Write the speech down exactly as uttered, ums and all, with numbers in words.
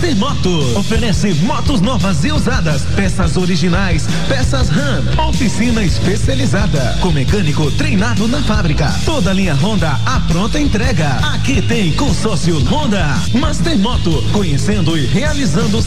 Master Moto oferece motos novas e usadas, peças originais, peças RAM, oficina especializada, com mecânico treinado na fábrica. Toda a linha Honda à pronta entrega. Aqui tem consórcio Honda. Master Moto, conhecendo e realizando